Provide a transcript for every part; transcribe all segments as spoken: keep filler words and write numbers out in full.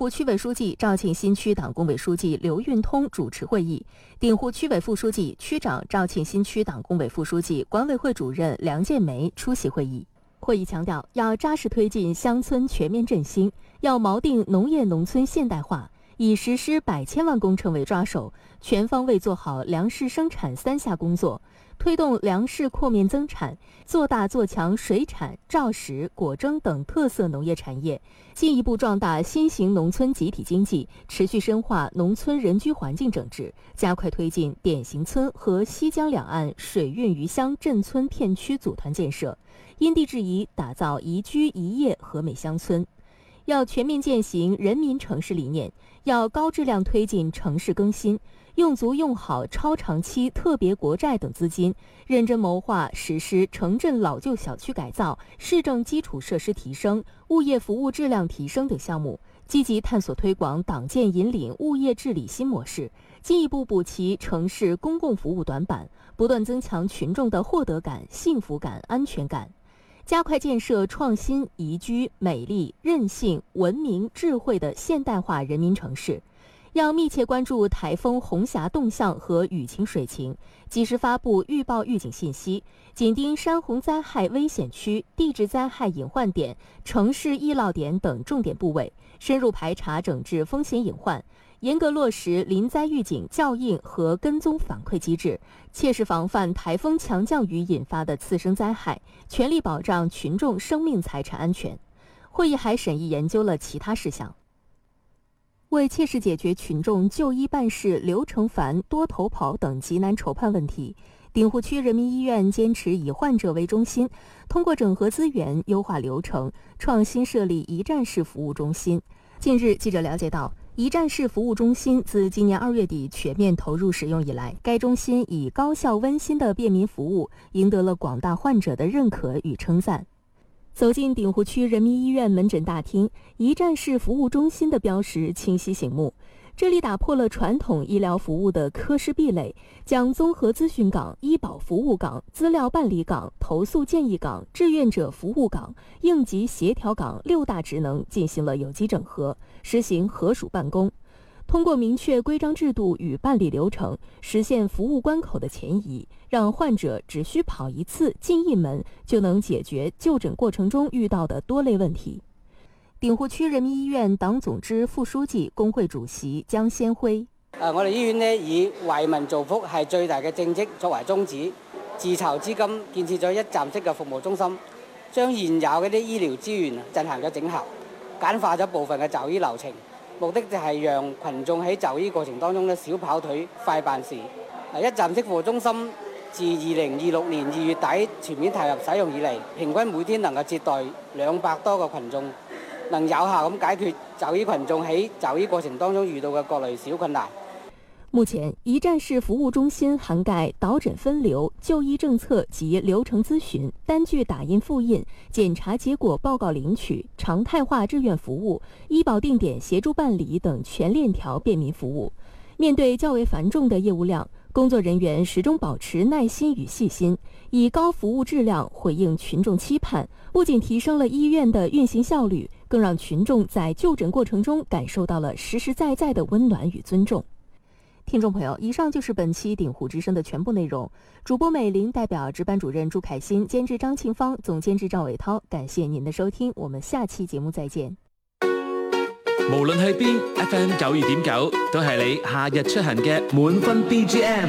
湖区委书记、肇庆新区党工委书记刘运通主持会议，鼎湖区委副书记、区长、肇庆新区党工委副书记、管委会主任梁建梅出席会议。会议强调，要扎实推进乡村全面振兴，要锚定农业农村现代化，以实施百千万工程为抓手，全方位做好粮食生产三下工作，推动粮食扩面增产，做大做强水产、肇石、果蒸等特色农业产业，进一步壮大新型农村集体经济，持续深化农村人居环境整治，加快推进典型村和西江两岸水运鱼乡镇村片区组团建设，因地制宜打造宜居宜业和美乡村。要全面践行人民城市理念，要高质量推进城市更新，用足用好超长期特别国债等资金，认真谋划实施城镇老旧小区改造、市政基础设施提升、物业服务质量提升等项目，积极探索推广党建引领物业治理新模式，进一步补齐城市公共服务短板，不断增强群众的获得感、幸福感、安全感。加快建设创新、宜居、美丽、韧性、文明、智慧的现代化人民城市。要密切关注台风红霞动向和雨情水情，及时发布预报预警信息，紧盯山洪灾害危险区、地质灾害隐患点、城市易涝点等重点部位，深入排查整治风险隐患，严格落实临灾预警校应和跟踪反馈机制，切实防范台风强降雨引发的次生灾害，全力保障群众生命财产安全。会议还审议研究了其他事项。为切实解决群众就医办事流程繁、多头跑等急难愁盼问题，鼎湖区人民医院坚持以患者为中心，通过整合资源、优化流程，创新设立一站式服务中心。近日，记者了解到，一站式服务中心自今年二月底全面投入使用以来，该中心以高效温馨的便民服务，赢得了广大患者的认可与称赞。走进鼎湖区人民医院门诊大厅，一站式服务中心的标识清晰醒目。这里打破了传统医疗服务的科室壁垒，将综合咨询岗、医保服务岗、资料办理岗、投诉建议岗、志愿者服务岗、应急协调岗六大职能进行了有机整合，实行合署办公。通过明确规章制度与办理流程，实现服务关口的前移，让患者只需跑一次进一门，就能解决就诊过程中遇到的多类问题。鼎湖區人民醫院黨總支副書記、工會主席江先輝： 誒，我哋醫院呢以為民造福係最大嘅政績作為宗旨，自籌資金建設咗一站式嘅服務中心，將現有嘅啲醫療資源進行咗整合，簡化咗部分嘅就醫流程，目的就係讓群眾喺就醫過程當中呢少跑腿、快辦事。一站式服務中心自二零二六年二月底全面投入使用以嚟，平均每天能夠接待兩百多個群眾，能有效咁解決就醫群眾喺就醫過程當中遇到嘅各類小困難。 目前，一站式服務中心涵蓋導診分流、就醫政策及流程諮詢、單據打印複印、檢查結果報告領取、常態化志願服務、醫保定點協助辦理等全鏈條便民服務。面對較為繁重的業務量，工作人員始終保持耐心與細心，以高服務質量回應群眾期盼，不僅提升了醫院的運行效率，更讓群眾在就診過程中感受到了實實在在的溫暖與尊重。聽眾朋友，以上就是本期鼎湖之聲的全部內容。主播美玲代表值班主任朱凱欣、監製張慶芳、總監製趙偉濤，感謝您的收聽，我們下期節目再見。 無論去邊 ，F M 九二點九都係你夏日出行嘅滿分 B G M。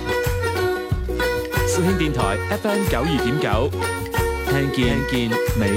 肇慶電台 F M 九二點九，聽見見美。